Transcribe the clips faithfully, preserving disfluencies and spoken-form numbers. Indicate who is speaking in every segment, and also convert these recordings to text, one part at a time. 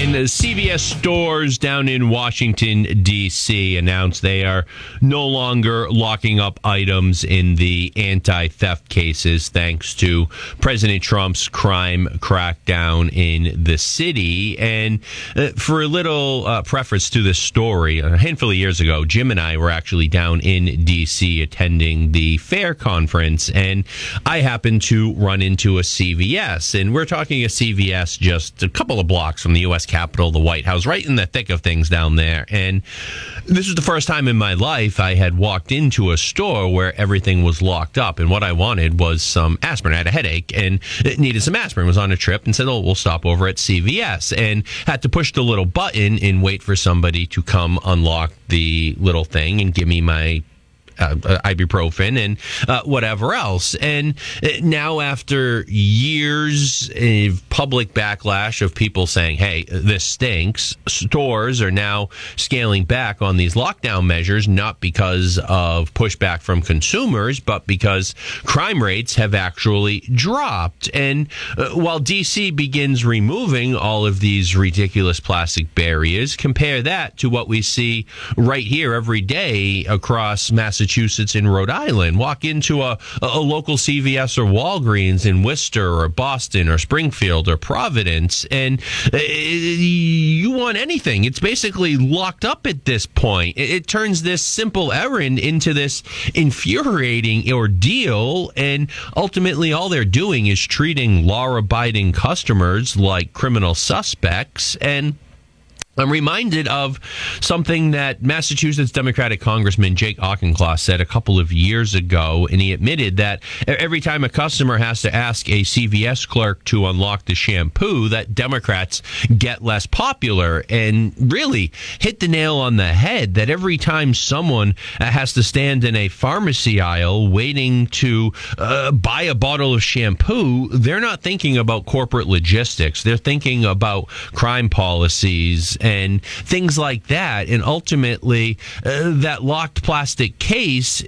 Speaker 1: The C V S stores down in Washington, D C announced they are no longer locking up items in the anti-theft cases thanks to President Trump's crime crackdown in the city. And uh, for a little uh, preface to this story, a handful of years ago, Jim and I were actually down in D C attending the FAIR conference, and I happened to run into a C V S. And we're talking a C V S just a couple of blocks from the U S Capitol, the White House, right in the thick of things down there. And this was the first time in my life I had walked into a store where everything was locked up. And what I wanted was some aspirin. I had a headache and it needed some aspirin. Was on a trip and said, oh, we'll stop over at C V S. And had to push the little button and wait for somebody to come unlock the little thing and give me my Uh, ibuprofen and uh, whatever else. And now, after years of public backlash of people saying, hey, this stinks, stores are now scaling back on these lockdown measures, not because of pushback from consumers, but because crime rates have actually dropped. And uh, while D C begins removing all of these ridiculous plastic barriers, compare that to what we see right here every day across Massachusetts Massachusetts and Rhode Island. Walk into a, a local C V S or Walgreens in Worcester or Boston or Springfield or Providence, and uh, you want anything. It's basically locked up at this point. It, it turns this simple errand into this infuriating ordeal, and ultimately all they're doing is treating law-abiding customers like criminal suspects. And I'm reminded of something that Massachusetts Democratic Congressman Jake Auchincloss said a couple of years ago, and he admitted that every time a customer has to ask a C V S clerk to unlock the shampoo, that Democrats get less popular, and really hit the nail on the head that every time someone has to stand in a pharmacy aisle waiting to uh, buy a bottle of shampoo, they're not thinking about corporate logistics. They're thinking about crime policies and things like that. And ultimately, uh, that locked plastic case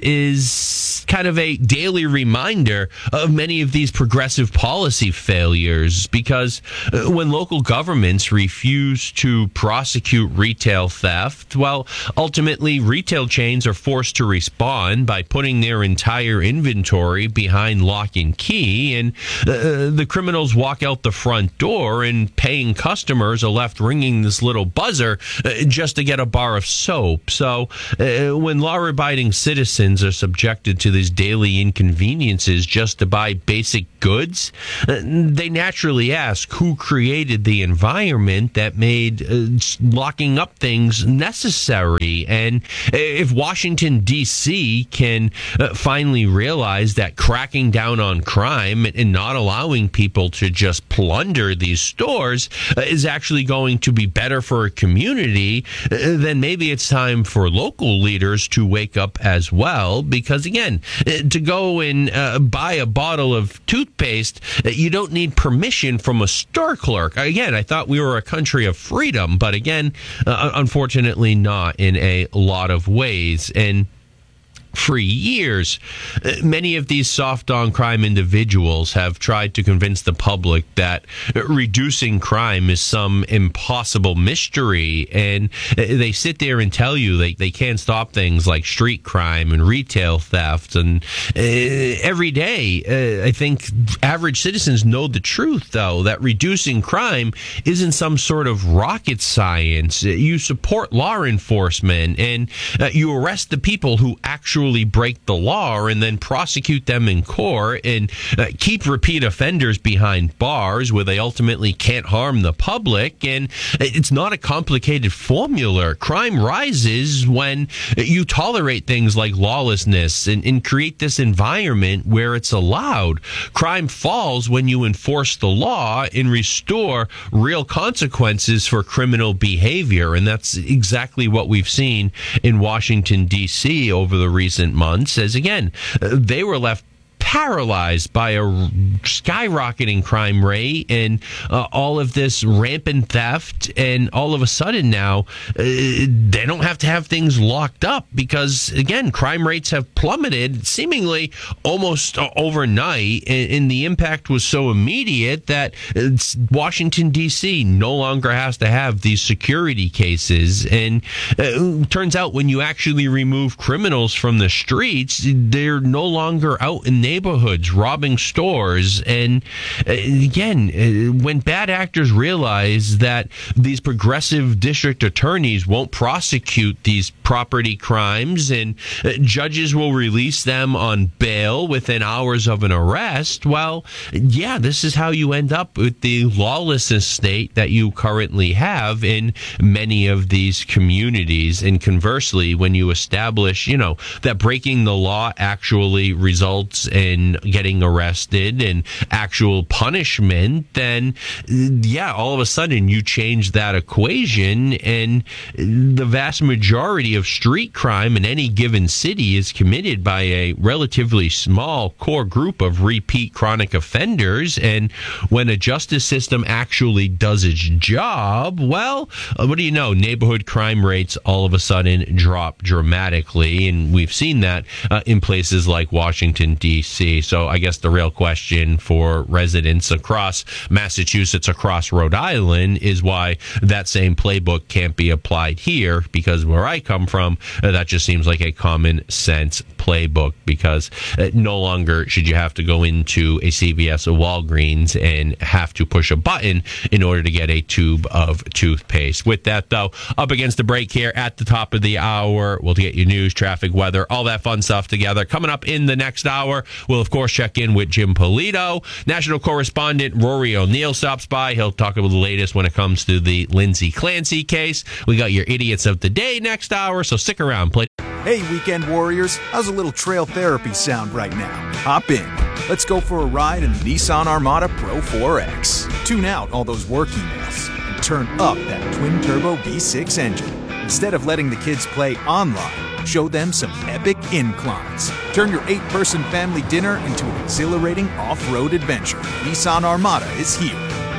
Speaker 1: is kind of a daily reminder of many of these progressive policy failures, because uh, when local governments refuse to prosecute retail theft, well, ultimately retail chains are forced to respond by putting their entire inventory behind lock and key, and uh, the criminals walk out the front door, and paying customers are left ringing this little buzzer uh, just to get a bar of soap. So uh, when law-abiding citizens are subjected to these daily inconveniences just to buy basic goods, uh, they naturally ask who created the environment that made uh, locking up things necessary. And if Washington, D C can uh, finally realize that cracking down on crime and not allowing people to just plunder these stores uh, is actually going to be better for a community, uh, then maybe it's time for local leaders to wake up as well. Because again, uh, to go and uh, buy a bottle of toothpaste, uh, you don't need permission from a store clerk. Again, I thought we were a country of freedom, but again, uh, unfortunately not in a lot of ways. And for years, many of these soft on crime individuals have tried to convince the public that reducing crime is some impossible mystery. And they sit there and tell you they, they can't stop things like street crime and retail theft. And uh, every day, uh, I think average citizens know the truth, though, that reducing crime isn't some sort of rocket science. You support law enforcement and uh, you arrest the people who actually break the law and then prosecute them in court and uh, keep repeat offenders behind bars where they ultimately can't harm the public. And it's not a complicated formula. Crime rises when you tolerate things like lawlessness and, and create this environment where it's allowed. Crime falls when you enforce the law and restore real consequences for criminal behavior. And that's exactly what we've seen in Washington, D C over the recent months, as again, they were left paralyzed by a skyrocketing crime rate and uh, all of this rampant theft. And all of a sudden now, uh, they don't have to have things locked up because, again, crime rates have plummeted seemingly almost uh, overnight. And, and the impact was so immediate that it's Washington, D C no longer has to have these security cases. And uh, turns out when you actually remove criminals from the streets, they're no longer out in neighborhoods robbing stores. And uh, again, uh, when bad actors realize that these progressive district attorneys won't prosecute these property crimes and uh, judges will release them on bail within hours of an arrest, well, yeah, this is how you end up with the lawlessness state that you currently have in many of these communities. And conversely, when you establish, you know, that breaking the law actually results in getting arrested and actual punishment, then yeah, all of a sudden you change that equation, and the vast majority of street crime in any given city is committed by a relatively small core group of repeat chronic offenders. And when a justice system actually does its job, well, what do you know? Neighborhood crime rates all of a sudden drop dramatically, and we've seen that uh, in places like Washington, D C. So I guess the real question for residents across Massachusetts, across Rhode Island, is why that same playbook can't be applied here, because where I come from, uh, that just seems like a common sense playbook, because uh, no longer should you have to go into a C V S or Walgreens and have to push a button in order to get a tube of toothpaste. With that, though, up against the break here at the top of the hour, we'll get you news, traffic, weather, all that fun stuff together. Coming up in the next hour, we'll, of course, check in with Jim Polito. National correspondent Rory O'Neill stops by. He'll talk about the latest when it comes to the Lindsay Clancy case. We got your Idiots of the Day next hour, so stick around. Play.
Speaker 2: Hey, weekend warriors, how's a little trail therapy sound right now? Hop in. Let's go for a ride in the Nissan Armada Pro four X. Tune out all those work emails and turn up that twin-turbo V six engine. Instead of letting the kids play online, show them some epic inclines. Turn your eight-person family dinner into an exhilarating off-road adventure. Nissan Armada is here.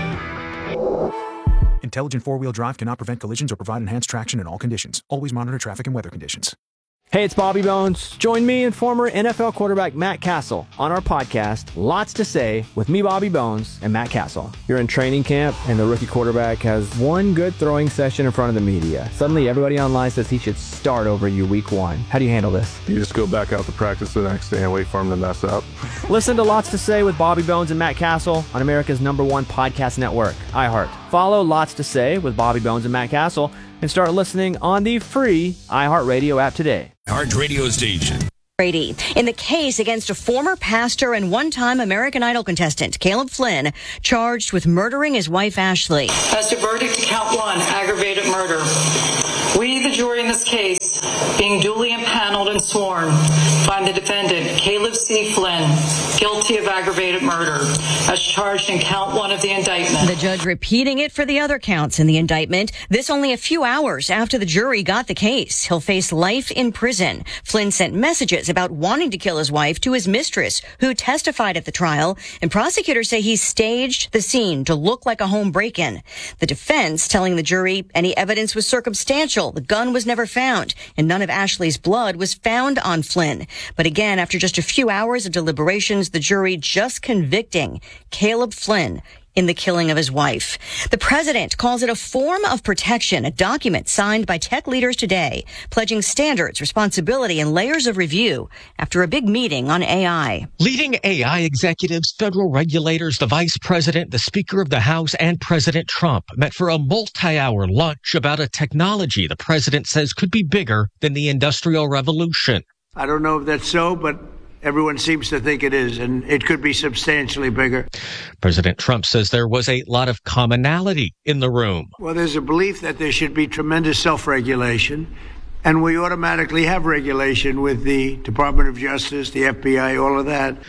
Speaker 2: Intelligent four-wheel drive cannot prevent collisions or provide enhanced traction in all conditions. Always monitor traffic and weather conditions.
Speaker 3: Hey, it's Bobby Bones. Join me and former N F L quarterback Matt Castle on our podcast, Lots to Say, with me, Bobby Bones, and Matt Castle. You're in training camp, and the rookie quarterback has one good throwing session in front of the media. Suddenly, everybody online says he should start over you week one. How do you handle this?
Speaker 4: You just go back out to practice the next day and wait for him to mess up.
Speaker 3: Listen to Lots to Say with Bobby Bones and Matt Castle on America's number one podcast network, iHeart. Follow Lots to Say with Bobby Bones and Matt Castle and start listening on the free iHeartRadio app today.
Speaker 5: Heart Radio Station.
Speaker 6: Brady in the case against a former pastor and one-time American Idol contestant, Caleb Flynn, charged with murdering his wife, Ashley.
Speaker 7: As to verdict to count one, aggravated murder. We, the jury in this case, being duly impaneled and sworn, find the defendant, Caleb C. Flynn, guilty of aggravated murder, as charged in count one of the indictment.
Speaker 6: The judge repeating it for the other counts in the indictment. This only a few hours after the jury got the case. He'll face life in prison. Flynn sent messages about wanting to kill his wife to his mistress, who testified at the trial, and prosecutors say he staged the scene to look like a home break-in. The defense telling the jury any evidence was circumstantial. The gun was never found, and none of Ashley's blood was found on Flynn. But again, after just a few hours of deliberations, the jury just convicting Caleb Flynn in the killing of his wife. The president calls it a form of protection, a document signed by tech leaders today, pledging standards, responsibility, and layers of review after a big meeting on A I.
Speaker 8: Leading A I executives, federal regulators, the vice president, the Speaker of the House, and President Trump met for a multi-hour lunch about a technology the president says could be bigger than the Industrial Revolution.
Speaker 9: I don't know if that's so, but everyone seems to think it is, and it could be substantially bigger.
Speaker 8: President Trump says there was a lot of commonality in the room.
Speaker 9: Well, there's a belief that there should be tremendous self-regulation, and we automatically have regulation with the Department of Justice, the F B I, all of that.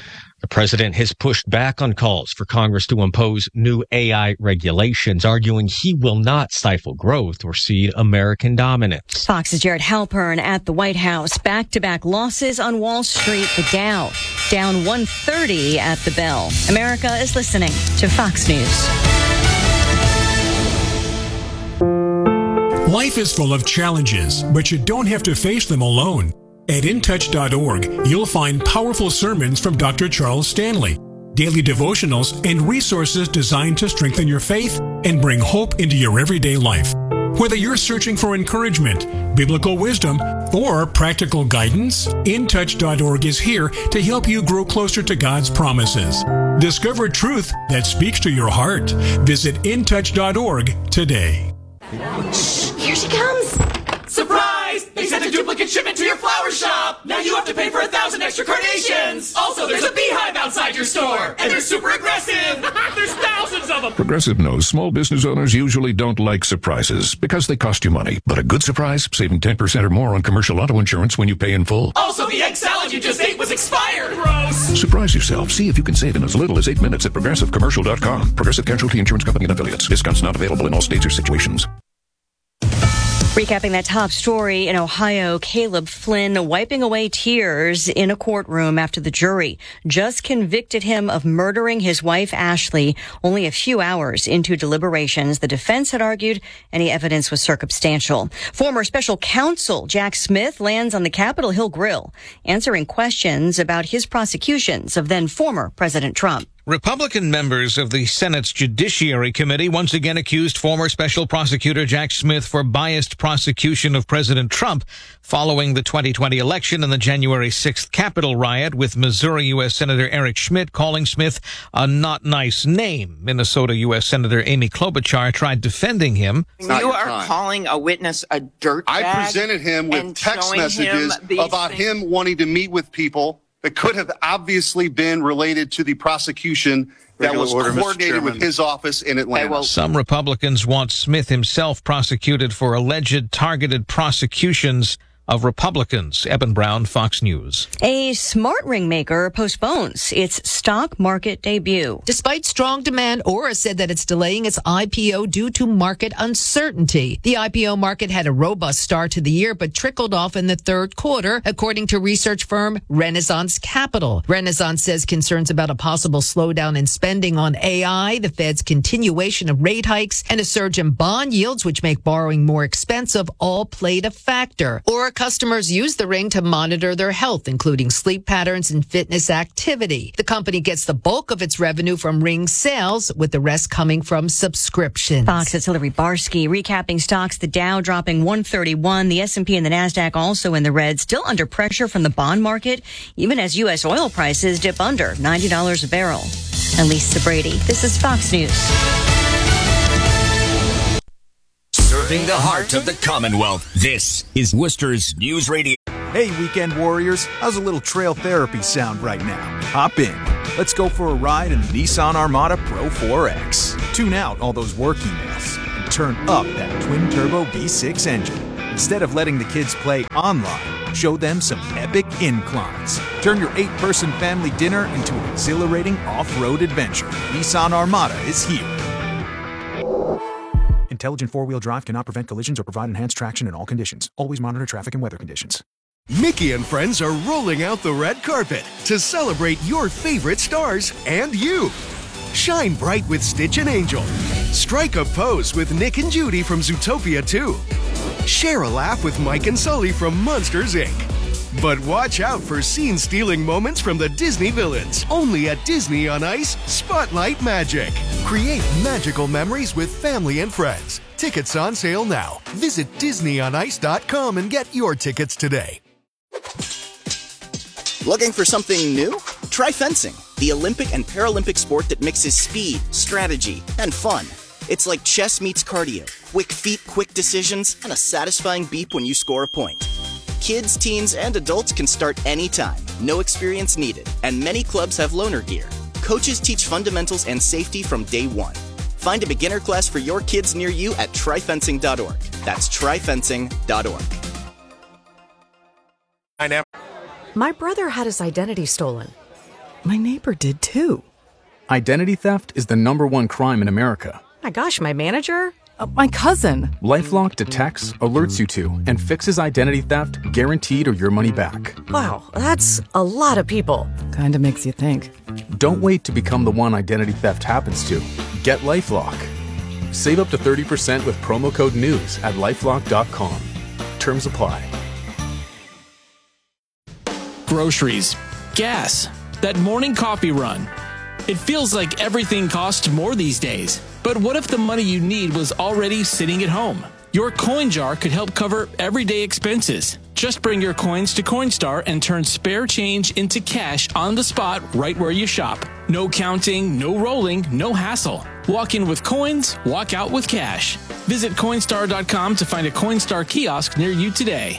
Speaker 8: The president has pushed back on calls for Congress to impose new A I regulations, arguing he will not stifle growth or cede American dominance.
Speaker 6: Fox's Jared Halpern at the White House. Back-to-back losses on Wall Street. The Dow down one thirty at the bell. America is listening to Fox News.
Speaker 5: Life is full of challenges, but you don't have to face them alone. At in touch dot org, you'll find powerful sermons from Doctor Charles Stanley, daily devotionals, and resources designed to strengthen your faith and bring hope into your everyday life. Whether you're searching for encouragement, biblical wisdom, or practical guidance, in touch dot org is here to help you grow closer to God's promises. Discover truth that speaks to your heart. Visit in touch dot org today.
Speaker 10: Here she comes! Surprise! They sent a duplicate shipment to your flower shop! Now you have to pay for a thousand extra carnations! Also, there's a beehive outside your store! And they're super aggressive! There's thousands of them!
Speaker 11: Progressive knows small business owners usually don't like surprises because they cost you money. But a good surprise, saving ten percent or more on commercial auto insurance when you pay in full.
Speaker 10: Also, the egg salad you just ate was expired! Gross!
Speaker 11: Surprise yourself. See if you can save in as little as eight minutes at progressive commercial dot com. Progressive Casualty Insurance Company and Affiliates. Discounts not available in all states or situations.
Speaker 6: Recapping that top story in Ohio, Caleb Flynn wiping away tears in a courtroom after the jury just convicted him of murdering his wife, Ashley. Only a few hours into deliberations, the defense had argued any evidence was circumstantial. Former special counsel Jack Smith lands on the Capitol Hill Grill, answering questions about his prosecutions of then former President Trump.
Speaker 12: Republican members of the Senate's Judiciary Committee once again accused former Special Prosecutor Jack Smith for biased prosecution of President Trump following the twenty twenty election and the January sixth Capitol riot, with Missouri U S Senator Eric Schmidt calling Smith a not nice name. Minnesota U S Senator Amy Klobuchar tried defending him.
Speaker 13: You are time. calling a witness a dirtbag.
Speaker 14: I presented him with text messages about things. him wanting to meet with people that could have obviously been related to the prosecution that was order, coordinated with his office in Atlanta.
Speaker 12: Well, some Republicans want Smith himself prosecuted for alleged targeted prosecutions of Republicans. Eben Brown, Fox News.
Speaker 6: A smart ring maker postpones its stock market debut.
Speaker 15: Despite strong demand, Aura said that it's delaying its I P O due to market uncertainty. The I P O market had a robust start to the year, but trickled off in the third quarter, according to research firm Renaissance Capital. Renaissance says concerns about a possible slowdown in spending on A I, the Fed's continuation of rate hikes, and a surge in bond yields, which make borrowing more expensive, all played a factor. Aura customers use the ring to monitor their health, including sleep patterns and fitness activity. The company gets the bulk of its revenue from ring sales, with the rest coming from subscriptions.
Speaker 6: Fox's Hillary Barsky recapping stocks. The Dow dropping one thirty-one. The S and P and the NASDAQ also in the red, still under pressure from the bond market, even as U S oil prices dip under ninety dollars a barrel. And Lisa Brady, this is Fox News.
Speaker 16: Serving the heart of the Commonwealth. This is Worcester's News Radio.
Speaker 2: Hey, weekend warriors. How's a little trail therapy sound right now? Hop in. Let's go for a ride in the Nissan Armada Pro four X. Tune out all those work emails and turn up that twin-turbo V six engine. Instead of letting the kids play online, show them some epic inclines. Turn your eight-person family dinner into an exhilarating off-road adventure. Nissan Armada is here. Intelligent four-wheel drive cannot prevent collisions or provide enhanced traction in all conditions. Always monitor traffic and weather conditions.
Speaker 17: Mickey and friends are rolling out the red carpet to celebrate your favorite stars and you. Shine bright with Stitch and Angel. Strike a pose with Nick and Judy from Zootopia two. Share a laugh with Mike and Sully from Monsters, Incorporated. But watch out for scene-stealing moments from the Disney villains. Only at Disney on Ice, Spotlight Magic. Create magical memories with family and friends. Tickets on sale now. Visit disney on ice dot com and get your tickets today.
Speaker 18: Looking for something new? Try fencing, the Olympic and Paralympic sport that mixes speed, strategy, and fun. It's like chess meets cardio. Quick feet, quick decisions, and a satisfying beep when you score a point. Kids, teens, and adults can start anytime. No experience needed. And many clubs have loaner gear. Coaches teach fundamentals and safety from day one. Find a beginner class for your kids near you at try fencing dot org. That's try fencing dot org.
Speaker 19: My brother had his identity stolen. My neighbor did too.
Speaker 20: Identity theft is the number one crime in America.
Speaker 19: My gosh, my manager? Uh, my cousin.
Speaker 20: LifeLock detects, alerts you to, and fixes identity theft guaranteed or your money back.
Speaker 19: Wow, that's a lot of people. Kinda makes you think.
Speaker 20: Don't wait to become the one identity theft happens to. Get LifeLock. Save up to thirty percent with promo code NEWS at lifelock dot com. Terms apply.
Speaker 21: Groceries, gas, that morning coffee run. It feels like everything costs more these days. But what if the money you need was already sitting at home? Your coin jar could help cover everyday expenses. Just bring your coins to Coinstar and turn spare change into cash on the spot right where you shop. No counting, no rolling, no hassle. Walk in with coins, walk out with cash. Visit Coinstar dot com to find a Coinstar kiosk near you today.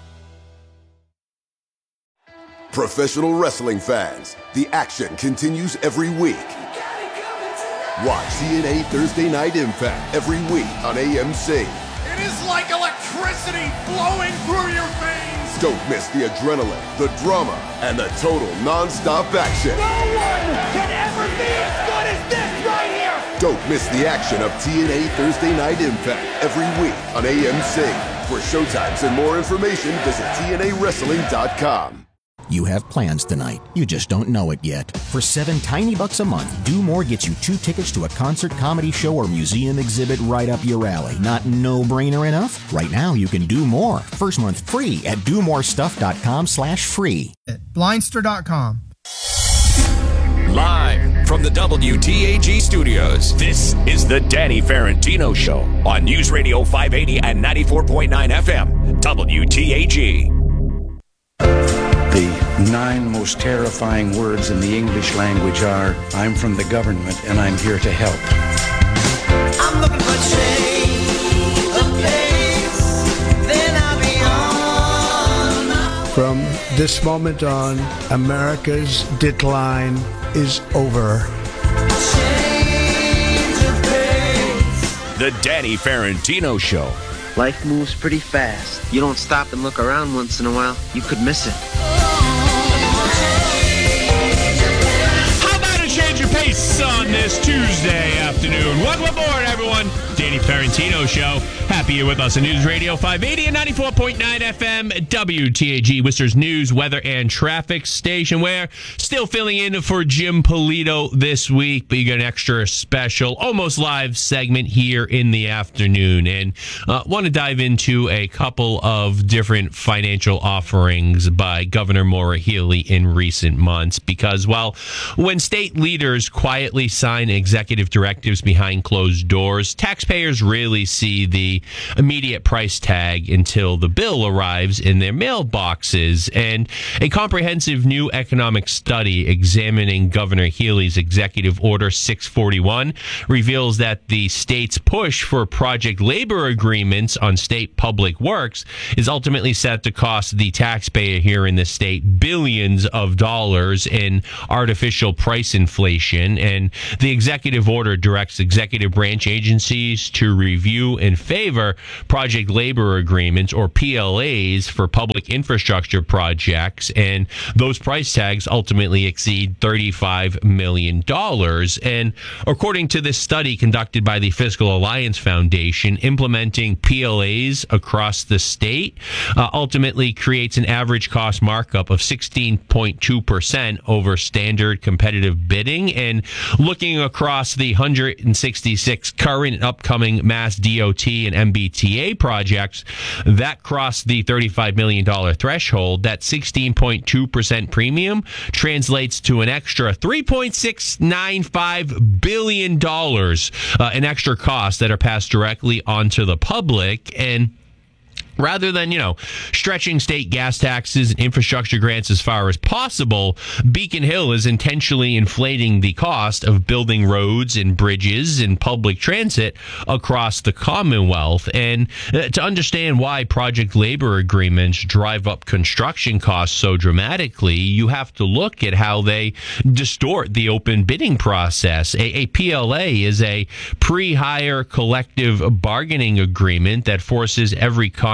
Speaker 22: Professional wrestling fans, the action continues every week. Watch T N A Thursday Night Impact every week on A M C.
Speaker 10: It is like electricity flowing through your veins.
Speaker 22: Don't miss the adrenaline, the drama, and the total non-stop action.
Speaker 10: No one can ever be as good as this right here.
Speaker 22: Don't miss the action of T N A Thursday Night Impact every week on A M C. For showtimes and more information, visit T N A wrestling dot com.
Speaker 23: You have plans tonight. You just don't know it yet. For seven tiny bucks a month, Do More gets you two tickets to a concert, comedy show, or museum exhibit right up your alley. Not no-brainer enough? Right now, you can do more. First month free at do more stuff dot com slash free.
Speaker 24: At blindster dot com.
Speaker 16: Live from the W T A G studios, this is the Danny Ferentino Show on News Radio five eighty and ninety-four point nine F M, W T A G.
Speaker 25: The nine most terrifying words in the English language are, I'm from the government and I'm here to help.
Speaker 10: I'm looking for change, a place, then I'll be on.
Speaker 26: From this moment on, America's decline is over.
Speaker 16: The Danny Ferentino Show.
Speaker 27: Life moves pretty fast. You don't stop and look around once in a while, you could miss it.
Speaker 1: How about a change of pace on this Tuesday afternoon? Welcome aboard, everyone. Danny Ferentino Show. Happy you're with us on News Radio five eighty and ninety-four point nine F M, W T A G, Worcester's news, weather, and traffic station. Where still filling in for Jim Polito this week, but you got an extra special, almost live segment here in the afternoon. And uh, want to dive into a couple of different financial offerings by Governor Maura Healey in recent months. Because while when state leaders quietly sign executive directives behind closed doors, taxpayers rarely see the immediate price tag until the bill arrives in their mailboxes. And a comprehensive new economic study examining Governor Healey's Executive Order six forty-one reveals that the state's push for project labor agreements on state public works is ultimately set to cost the taxpayer here in the state billions of dollars in artificial price inflation. And the executive order directs executive branch agencies to review and favor project labor agreements, or P L As, for public infrastructure projects, and those price tags ultimately exceed thirty-five million dollars. And according to this study conducted by the Fiscal Alliance Foundation, implementing P L As across the state uh, ultimately creates an average cost markup of sixteen point two percent over standard competitive bidding. And looking across the one hundred sixty-six current and upcoming Mass D O T and M B T A projects that cross the thirty-five million dollars threshold, that sixteen point two percent premium translates to an extra three point six nine five billion dollars uh, in extra costs that are passed directly onto the public. And rather than, you know, stretching state gas taxes and infrastructure grants as far as possible, Beacon Hill is intentionally inflating the cost of building roads and bridges and public transit across the Commonwealth. And uh, to understand why project labor agreements drive up construction costs so dramatically, you have to look at how they distort the open bidding process. A, a P L A is a pre-hire collective bargaining agreement that forces every contract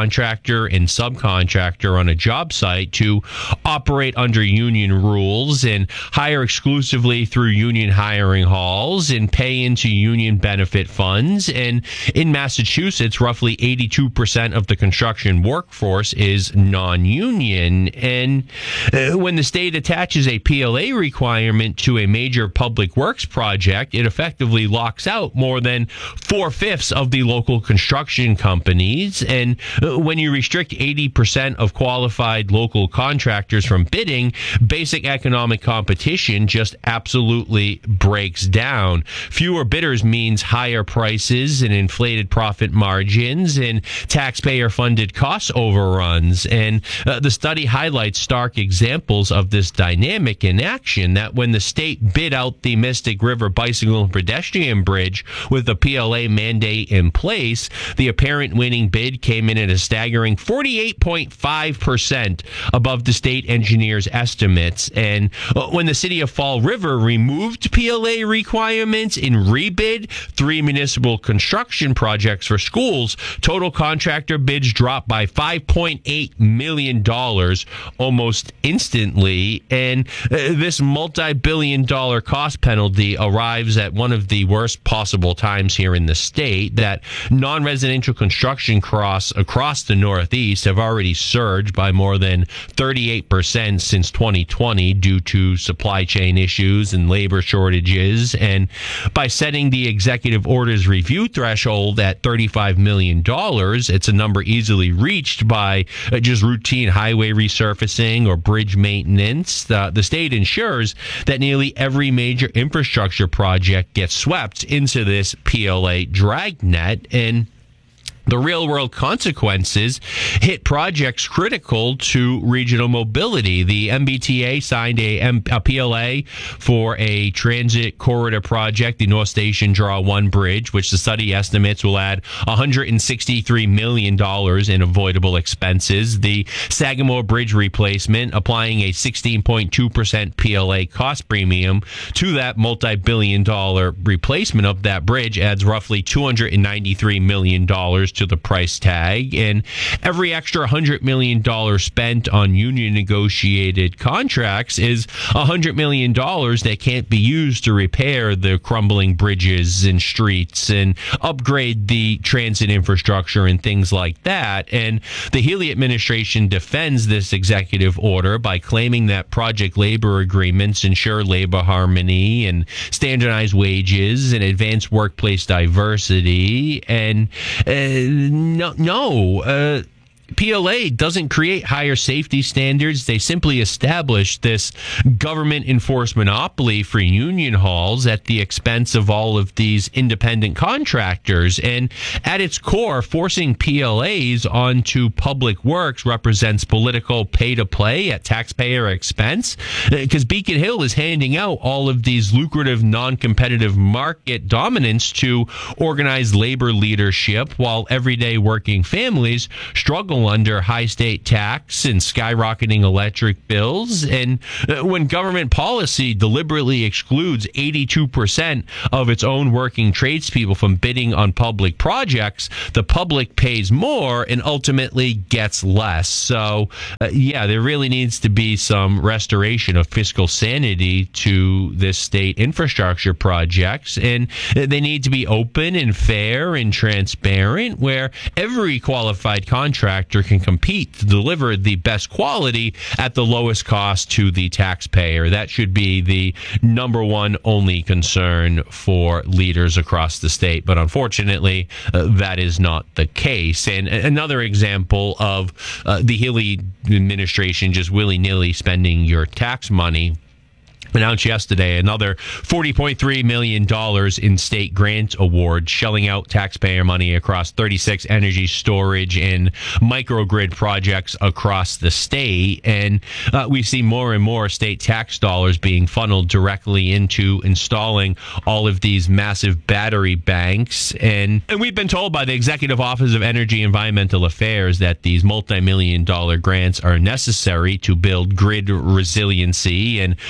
Speaker 1: contractor and subcontractor on a job site to operate under union rules and hire exclusively through union hiring halls and pay into union benefit funds. And in Massachusetts, roughly eighty-two percent of the construction workforce is non-union. And uh, when the state attaches a P L A requirement to a major public works project, it effectively locks out more than four-fifths of the local construction companies. And uh, when you restrict eighty percent of qualified local contractors from bidding, basic economic competition just absolutely breaks down. Fewer bidders means higher prices and inflated profit margins and taxpayer-funded cost overruns. And uh, the study highlights stark examples of this dynamic in action, that when the state bid out the Mystic River Bicycle and Pedestrian Bridge with a P L A mandate in place, the apparent winning bid came in at a staggering forty-eight point five percent above the state engineer's estimates. And when the city of Fall River removed P L A requirements in rebid three municipal construction projects for schools, total contractor bids dropped by five point eight million dollars almost instantly. And uh, this multi-billion dollar cost penalty arrives at one of the worst possible times here in the state, that non-residential construction costs across the Northeast have already surged by more than thirty-eight percent since twenty twenty due to supply chain issues and labor shortages. And by setting the executive orders review threshold at thirty-five million dollars, it's a number easily reached by uh, just routine highway resurfacing or bridge maintenance. The, the state ensures that nearly every major infrastructure project gets swept into this P L A dragnet. And the real-world consequences hit projects critical to regional mobility. The M B T A signed a, M- a P L A for a transit corridor project, the North Station Draw one Bridge, which the study estimates will add one hundred sixty-three million dollars in avoidable expenses. The Sagamore Bridge replacement, applying a sixteen point two percent P L A cost premium to that multi-billion dollar replacement of that bridge, adds roughly two hundred ninety-three million dollars to the price tag. And every extra one hundred million dollars spent on union negotiated contracts is one hundred million dollars that can't be used to repair the crumbling bridges and streets and upgrade the transit infrastructure and things like that. And the Healey administration defends this executive order by claiming that project labor agreements ensure labor harmony and standardized wages and advance workplace diversity. And uh, No, no. Uh, P L A doesn't create higher safety standards. They simply establish this government enforced monopoly for union halls at the expense of all of these independent contractors. And at its core, forcing P L As onto public works represents political pay-to-play at taxpayer expense, because Beacon Hill is handing out all of these lucrative non-competitive market dominance to organized labor leadership, while everyday working families struggle under high state tax and skyrocketing electric bills. And when government policy deliberately excludes eighty-two percent of its own working tradespeople from bidding on public projects, the public pays more and ultimately gets less. So, uh, yeah, there really needs to be some restoration of fiscal sanity to this state infrastructure projects. And they need to be open and fair and transparent, where every qualified contractor can compete to deliver the best quality at the lowest cost to the taxpayer. That should be the number one only concern for leaders across the state. But unfortunately, uh, that is not the case. And another example of uh, the Healey administration just willy-nilly spending your tax money announced yesterday another forty point three million dollars in state grant awards, shelling out taxpayer money across thirty-six energy storage and microgrid projects across the state. And uh, we see more and more state tax dollars being funneled directly into installing all of these massive battery banks. And, and we've been told by the Executive Office of Energy and Environmental Affairs that these multi-million dollar grants are necessary to build grid resiliency and uh, put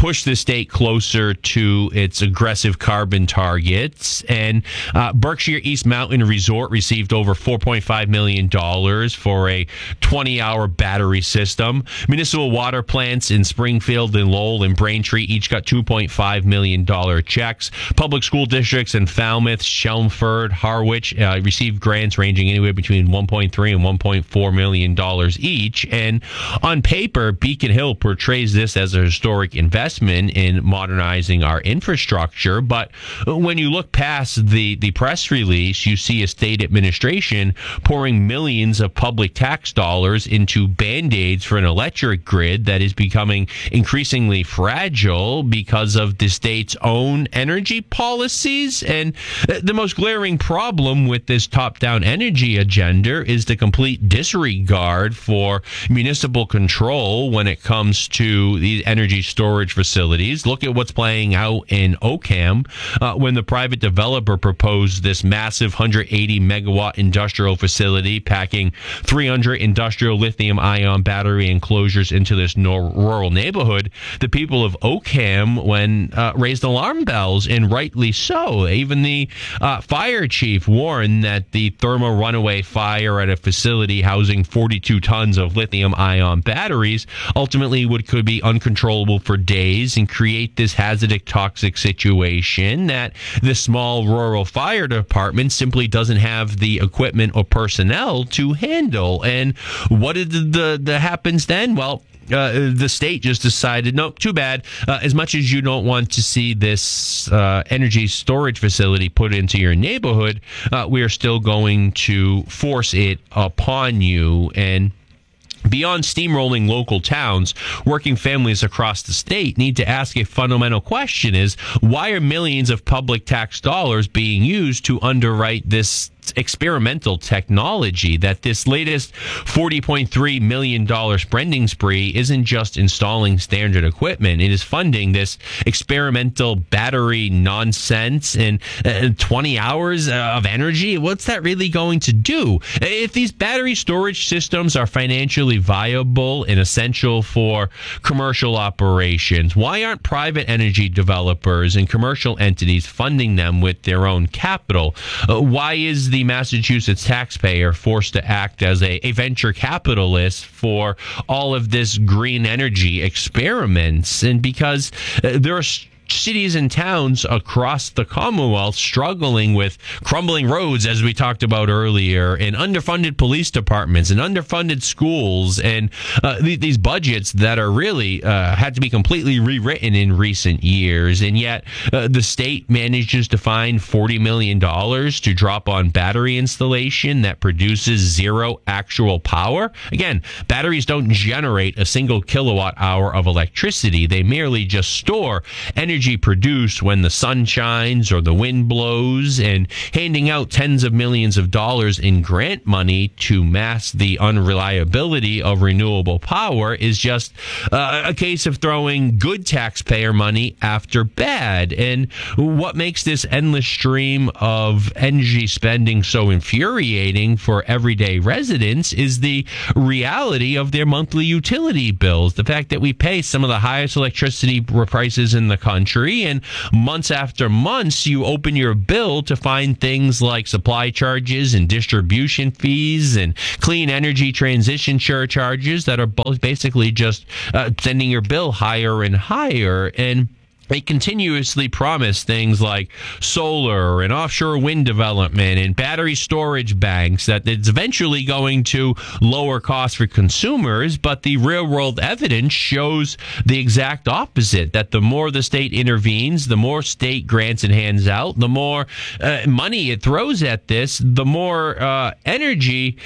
Speaker 1: push the state closer to its aggressive carbon targets. And uh, Berkshire East Mountain Resort received over four point five million dollars for a twenty-hour battery system. Municipal water plants in Springfield and Lowell and Braintree each got two point five million dollars checks. Public school districts in Falmouth, Chelmsford, Harwich uh, received grants ranging anywhere between one point three and one point four million dollars each. And on paper, Beacon Hill portrays this as a historic investment in modernizing our infrastructure. But when you look past the, the press release, you see a state administration pouring millions of public tax dollars into Band-Aids for an electric grid that is becoming increasingly fragile because of the state's own energy policies. And the most glaring problem with this top-down energy agenda is the complete disregard for municipal control when it comes to these energy storage facilities. Look at what's playing out in Oakham uh, when the private developer proposed this massive one hundred eighty megawatt industrial facility packing three hundred industrial lithium ion battery enclosures into this nor- rural neighborhood. The people of Oakham when uh, raised alarm bells, and rightly so. Even the uh, fire chief warned that the thermal runaway fire at a facility housing forty-two tons of lithium ion batteries ultimately would could be uncontrollable for days and create this hazardous toxic situation that the small rural fire department simply doesn't have the equipment or personnel to handle. And what did the, the, the happens then? Well, Uh, the state just decided, no, too bad. Uh, as much as you don't want to see this uh, energy storage facility put into your neighborhood, uh, we are still going to force it upon you. And beyond steamrolling local towns, working families across the state need to ask a fundamental question: is why are millions of public tax dollars being used to underwrite this experimental technology? That this latest forty point three million dollars spending spree isn't just installing standard equipment. It is funding this experimental battery nonsense and uh, twenty hours of energy. What's that really going to do? If these battery storage systems are financially viable and essential for commercial operations, why aren't private energy developers and commercial entities funding them with their own capital? Uh, why is the The Massachusetts taxpayer forced to act as a, a venture capitalist for all of this green energy experiments? And because uh, there are cities and towns across the Commonwealth struggling with crumbling roads, as we talked about earlier, and underfunded police departments and underfunded schools, and uh, th- these budgets that are really uh, had to be completely rewritten in recent years. And yet uh, the state manages to find forty million dollars to drop on battery installation that produces zero actual power. Again, batteries don't generate a single kilowatt hour of electricity. They merely just store energy Energy produced when the sun shines or the wind blows, and handing out tens of millions of dollars in grant money to mask the unreliability of renewable power is just uh, a case of throwing good taxpayer money after bad. And what makes this endless stream of energy spending so infuriating for everyday residents is the reality of their monthly utility bills. The fact that we pay some of the highest electricity prices in the country, and months after months you open your bill to find things like supply charges and distribution fees and clean energy transition surcharges that are both basically just uh, sending your bill higher and higher. And they continuously promise things like solar and offshore wind development and battery storage banks that it's eventually going to lower costs for consumers, but the real-world evidence shows the exact opposite, that the more the state intervenes, the more state grants it hands out, the more uh, money it throws at this, the more uh, energy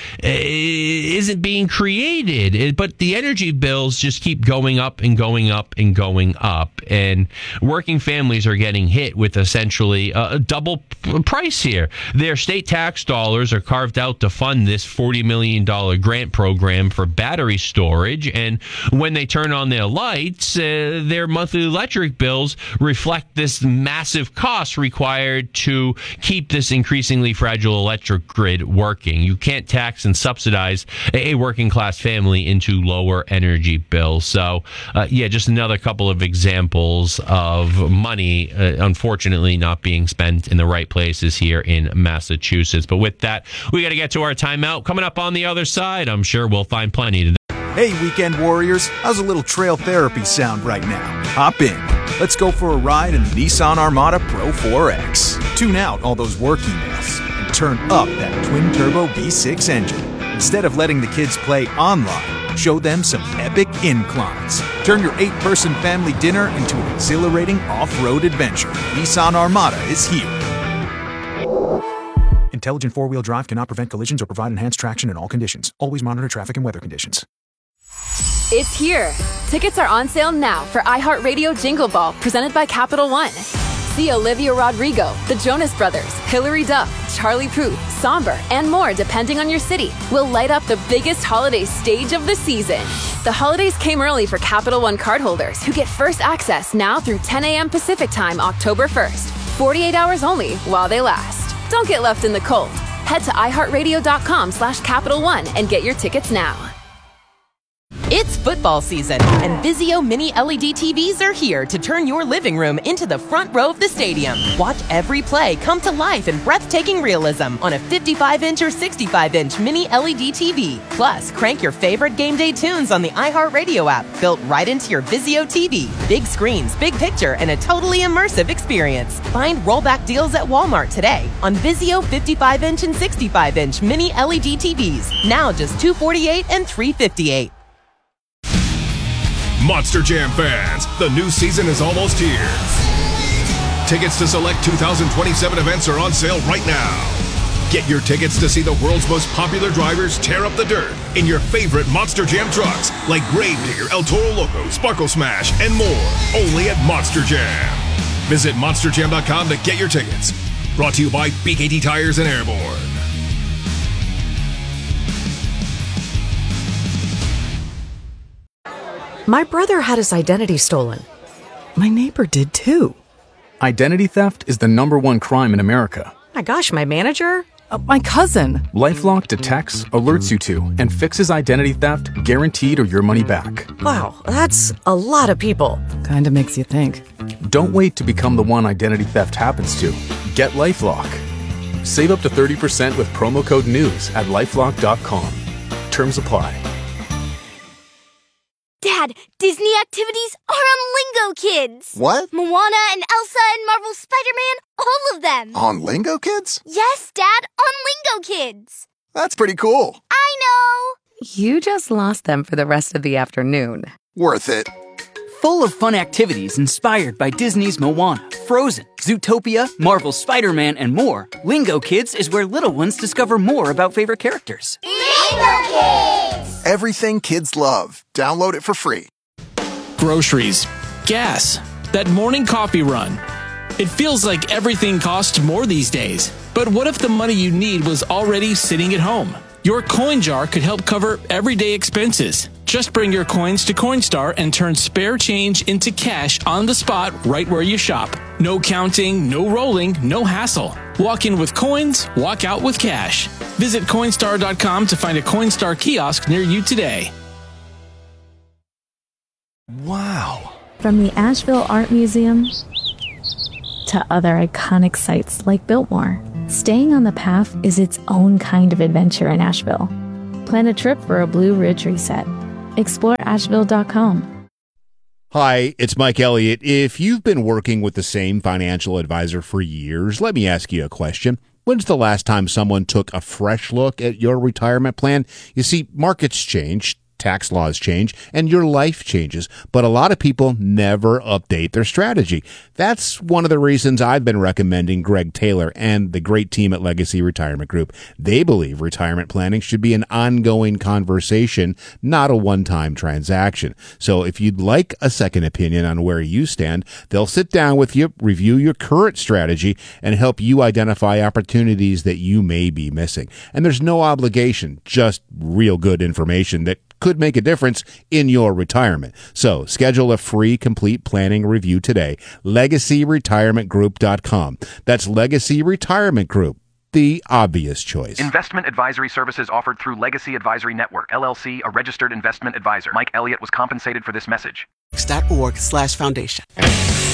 Speaker 1: uh, isn't being created. It, but the energy bills just keep going up and going up and going up. And working families are getting hit with essentially a double price here. Their state tax dollars are carved out to fund this forty million dollars grant program for battery storage, and when they turn on their lights, uh, their monthly electric bills reflect this massive cost required to keep this increasingly fragile electric grid working. You can't tax and subsidize a working class family into lower energy bills. So, uh, yeah, just another couple of examples of money, uh, unfortunately, not being spent in the right places here in Massachusetts. But with that, we got to get to our timeout. Coming up on the other side, I'm sure we'll find plenty to.
Speaker 2: Hey, weekend warriors, how's a little trail therapy sound right now? Hop in. Let's go for a ride in the Nissan Armada Pro four X. Tune out all those work emails and turn up that twin-turbo V six engine. Instead of letting the kids play online, show them some epic inclines. Turn your eight-person family dinner into an exhilarating off-road adventure. Nissan Armada is here. Intelligent four-wheel drive cannot prevent collisions or provide enhanced traction in all conditions. Always monitor traffic and weather conditions.
Speaker 3: It's here. Tickets are on sale now for iHeartRadio Jingle Ball, presented by Capital One. See Olivia Rodrigo, the Jonas Brothers, Hilary Duff, Charlie Puth, Somber, and more depending on your city. Will light up the biggest holiday stage of the season. The holidays came early for Capital One cardholders who get first access now through ten a.m. Pacific Time, October first. forty-eight hours only while they last. Don't get left in the cold. Head to iHeartRadio.com slash Capital One and get your tickets now.
Speaker 4: It's football season, and Vizio Mini L E D T Vs are here to turn your living room into the front row of the stadium. Watch every play come to life in breathtaking realism on a fifty-five inch or sixty-five inch Mini L E D T V. Plus, crank your favorite game day tunes on the iHeartRadio app, built right into your Vizio T V. Big screens, big picture, and a totally immersive experience. Find rollback deals at Walmart today on Vizio fifty-five inch and sixty-five inch Mini L E D T Vs. Now just two hundred forty-eight dollars and three hundred fifty-eight dollars.
Speaker 5: Monster Jam fans, the new season is almost here. Tickets to select two thousand twenty-seven events are on sale right now. Get your tickets to see the world's most popular drivers tear up the dirt in your favorite Monster Jam trucks like Gravedigger, El Toro Loco, Sparkle Smash, and more, only at Monster Jam. Visit monster jam dot com to get your tickets. Brought to you by B K T Tires and Airborne.
Speaker 19: My brother had his identity stolen. My neighbor did too.
Speaker 20: Identity theft is the number one crime in America.
Speaker 19: My gosh, my manager? Uh, my cousin.
Speaker 20: LifeLock detects, alerts you to, and fixes identity theft guaranteed or your money back.
Speaker 19: Wow, that's a lot of people. Kinda makes you think.
Speaker 20: Don't wait to become the one identity theft happens to. Get LifeLock. Save up to thirty percent with promo code NEWS at lifelock dot com. Terms apply.
Speaker 7: Dad, Disney activities are on Lingo Kids.
Speaker 8: What?
Speaker 7: Moana and Elsa and Marvel's Spider-Man, all of them.
Speaker 8: On Lingo Kids?
Speaker 7: Yes, Dad, on Lingo Kids.
Speaker 8: That's pretty cool.
Speaker 7: I know.
Speaker 19: You just lost them for the rest of the afternoon.
Speaker 8: Worth it.
Speaker 9: Full of fun activities inspired by Disney's Moana, Frozen, Zootopia, Marvel's Spider-Man, and more, Lingo Kids is where little ones discover more about favorite characters.
Speaker 7: Lingo Kids!
Speaker 8: Everything kids love. Download it for free.
Speaker 21: Groceries, gas, that morning coffee run. It feels like everything costs more these days. But what if the money you need was already sitting at home? Your coin jar could help cover everyday expenses. Just bring your coins to Coinstar and turn spare change into cash on the spot right where you shop. No counting, no rolling, no hassle. Walk in with coins, walk out with cash. Visit Coinstar dot com to find a Coinstar kiosk near you today.
Speaker 24: Wow. From the Asheville Art Museum to other iconic sites like Biltmore, staying on the path is its own kind of adventure in Asheville. Plan a trip for a Blue Ridge reset. Explore asheville dot com.
Speaker 28: Hi, it's Mike Elliott. If you've been working with the same financial advisor for years, let me ask you a question. When's the last time someone took a fresh look at your retirement plan? You see, markets change, tax laws change and your life changes, but a lot of people never update their strategy. That's one of the reasons I've been recommending Greg Taylor and the great team at Legacy Retirement Group. They believe retirement planning should be an ongoing conversation, not a one-time transaction. So if you'd like a second opinion on where you stand, they'll sit down with you, review your current strategy, and help you identify opportunities that you may be missing. And there's no obligation, just real good information that could make a difference in your retirement. So schedule a free complete planning review today. legacy retirement group dot com. That's Legacy Retirement Group, the obvious choice.
Speaker 6: Investment advisory services offered through Legacy Advisory Network, L L C, a registered investment advisor. Mike Elliott was compensated for this message.
Speaker 11: Org slash foundation.